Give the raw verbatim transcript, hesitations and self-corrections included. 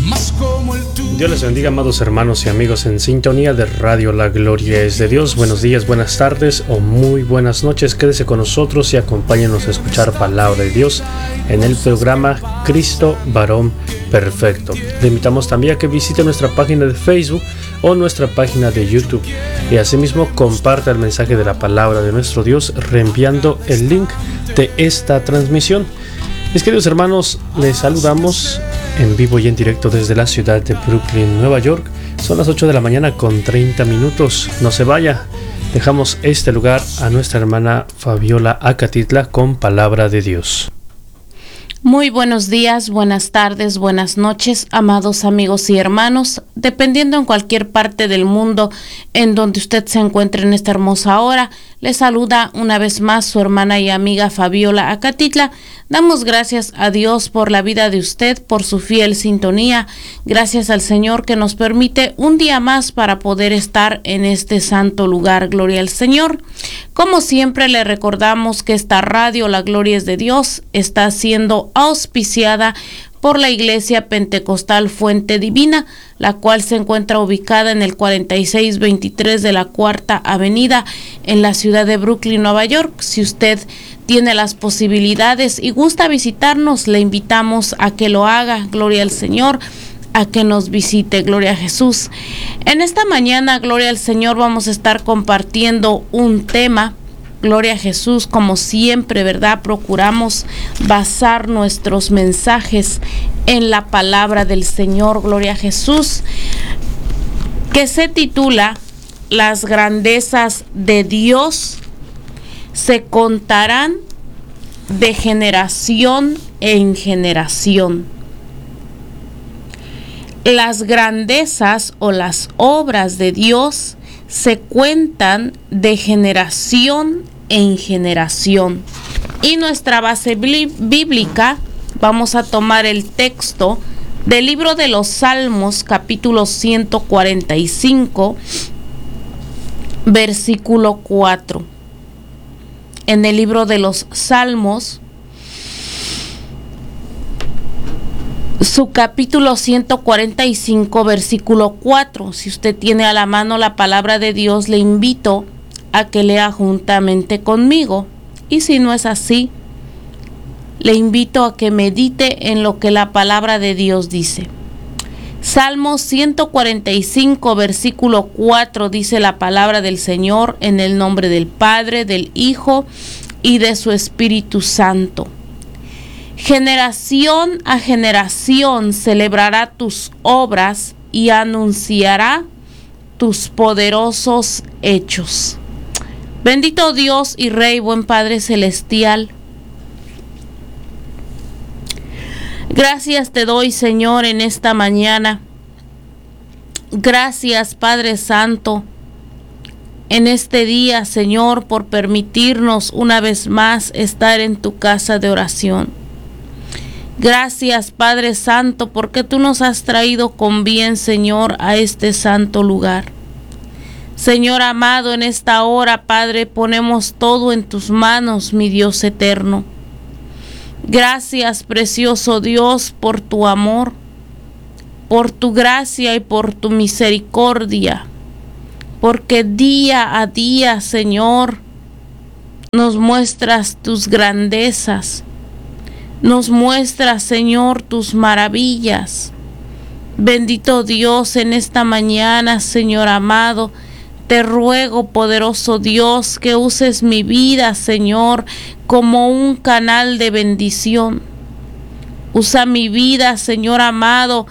Dios les bendiga, amados hermanos y amigos en sintonía de Radio La Gloria es de Dios. Buenos días, buenas tardes o muy buenas noches. Quédese con nosotros y acompáñenos a escuchar palabra de Dios en el programa Cristo Varón Perfecto. Le invitamos también a que visite nuestra página de Facebook o nuestra página de YouTube y asimismo comparta el mensaje de la palabra de nuestro Dios reenviando el link de esta transmisión. Mis queridos hermanos, les saludamos en vivo y en directo desde la ciudad de Brooklyn, Nueva York. Son las ocho de la mañana con treinta minutos. No se vaya. Dejamos este lugar a nuestra hermana Fabiola Acatitla con palabra de Dios. Muy buenos días, buenas tardes, buenas noches, amados amigos y hermanos, dependiendo en cualquier parte del mundo en donde usted se encuentre en esta hermosa hora. Le saluda una vez más su hermana y amiga Fabiola Acatitla. Damos gracias a Dios por la vida de usted, por su fiel sintonía. Gracias al Señor que nos permite un día más para poder estar en este santo lugar. Gloria al Señor. Como siempre le recordamos que esta radio, La Gloria es de Dios, está siendo auspiciada por la Iglesia Pentecostal Fuente Divina, la cual se encuentra ubicada en el cuarenta y seis veintitrés de la Cuarta Avenida en la ciudad de Brooklyn, Nueva York. Si usted tiene las posibilidades y gusta visitarnos, le invitamos a que lo haga. Gloria al Señor, a que nos visite. Gloria a Jesús. En esta mañana, gloria al Señor, vamos a estar compartiendo un tema. Gloria a Jesús, como siempre, ¿verdad? Procuramos basar nuestros mensajes en la palabra del Señor. Gloria a Jesús, que se titula Las grandezas de Dios se contarán de generación en generación. Las grandezas o las obras de Dios se cuentan de generación en generación. Y nuestra base bíblica, vamos a tomar el texto del libro de los Salmos, capítulo ciento cuarenta y cinco, versículo cuatro. En el libro de los Salmos, su capítulo ciento cuarenta y cinco, versículo cuatro. Si usted tiene a la mano la palabra de Dios, le invito a que lea juntamente conmigo. Y si no es así, le invito a que medite en lo que la palabra de Dios dice. Salmo ciento cuarenta y cinco, versículo cuatro, dice la palabra del Señor en el nombre del Padre, del Hijo y de su Espíritu Santo. Generación a generación celebrará tus obras y anunciará tus poderosos hechos. Bendito Dios y Rey, buen Padre Celestial. Gracias te doy, Señor, en esta mañana. Gracias, Padre Santo, en este día, Señor, por permitirnos una vez más estar en tu casa de oración. Gracias, Padre Santo, porque tú nos has traído con bien, Señor, a este santo lugar. Señor amado, en esta hora, Padre, ponemos todo en tus manos, mi Dios eterno. Gracias, precioso Dios, por tu amor, por tu gracia y por tu misericordia, porque día a día, Señor, nos muestras tus grandezas. Nos muestra, Señor, tus maravillas. Bendito Dios, en esta mañana, Señor amado, te ruego, poderoso Dios, que uses mi vida, Señor, como un canal de bendición. Usa mi vida, Señor amado,